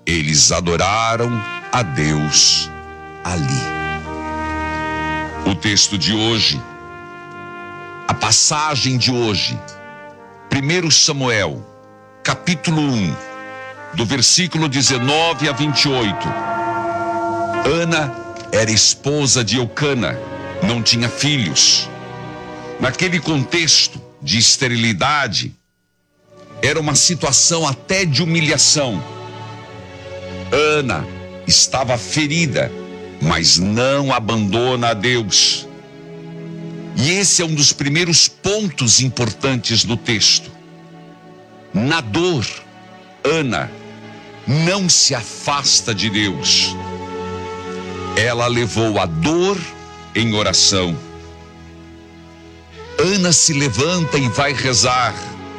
Eles adoraram a Deus ali. O texto de hoje, a passagem de hoje, 1 Samuel, capítulo 1, do versículo 19 a 28. Ana era esposa de Eucana, não tinha filhos. Naquele contexto de esterilidade, era uma situação até de humilhação. Ana estava ferida, mas não abandona a Deus. E esse é um dos primeiros pontos importantes do texto. Na dor, Ana não se afasta de Deus. Ela levou a dor em oração. Ana se levanta e vai rezar.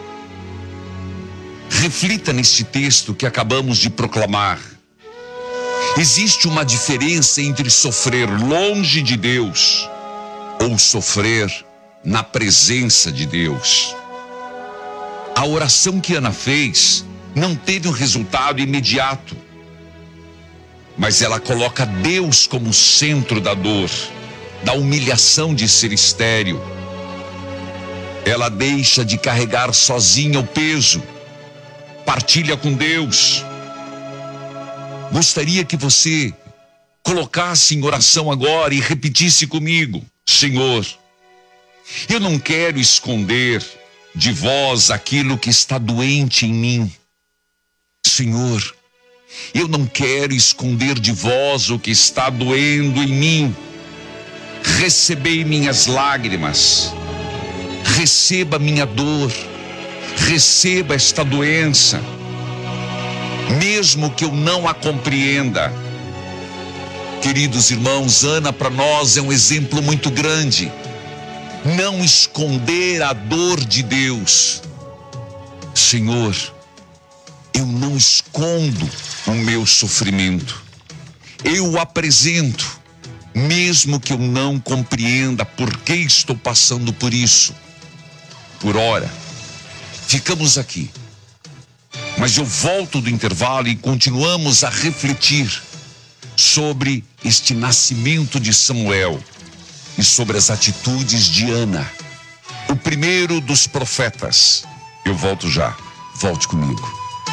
Reflita neste texto que acabamos de proclamar. Existe uma diferença entre sofrer longe de Deus ou sofrer na presença de Deus. A oração que Ana fez não teve um resultado imediato, mas ela coloca Deus como centro da dor, da humilhação de ser estéril. Ela deixa de carregar sozinha o peso, partilha com Deus. Gostaria que você colocasse em oração agora e repetisse comigo: Senhor, eu não quero esconder de vós aquilo que está doente em mim. Senhor, eu não quero esconder de vós o que está doendo em mim. Recebei minhas lágrimas, receba minha dor, receba esta doença, mesmo que eu não a compreenda. Queridos irmãos, Ana para nós é um exemplo muito grande. Não esconder a dor de Deus. Senhor, eu não escondo o meu sofrimento. Eu o apresento, mesmo que eu não compreenda por que estou passando por isso. Por ora, ficamos aqui. Mas eu volto do intervalo e continuamos a refletir sobre este nascimento de Samuel e sobre as atitudes de Ana, o primeiro dos profetas. Eu volto já, volte comigo.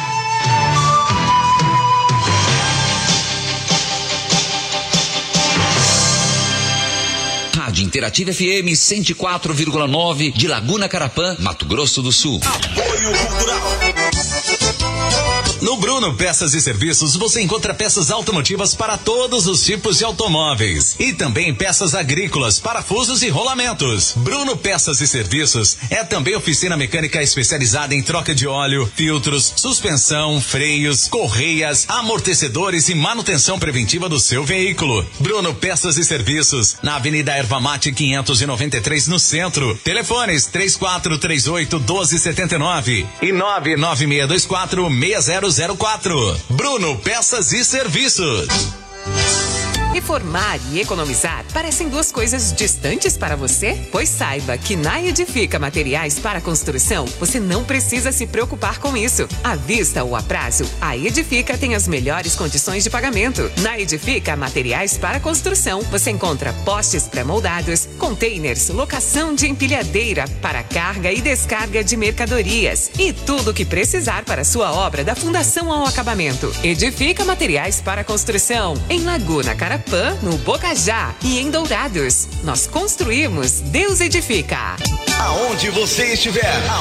Rádio Interativa FM 104,9 de Laguna Carapã, Mato Grosso do Sul. Apoio Cultural. No Bruno Peças e Serviços você encontra peças automotivas para todos os tipos de automóveis e também peças agrícolas, parafusos e rolamentos. Bruno Peças e Serviços é também oficina mecânica especializada em troca de óleo, filtros, suspensão, freios, correias, amortecedores e manutenção preventiva do seu veículo. Bruno Peças e Serviços, na Avenida Erva Mate 593 no centro. Telefones 3438-1279 e 99624-6004. Bruno Peças e Serviços. Reformar e economizar parecem duas coisas distantes para você? Pois saiba que na Edifica Materiais para Construção você não precisa se preocupar com isso. À vista ou a prazo, a Edifica tem as melhores condições de pagamento. Na Edifica Materiais para Construção você encontra postes pré-moldados, containers, locação de empilhadeira para carga e descarga de mercadorias e tudo o que precisar para sua obra da fundação ao acabamento. Edifica Materiais para Construção em Laguna Carapã, no Bocajá e em Dourados. Nós construímos, Deus edifica. Aonde você estiver,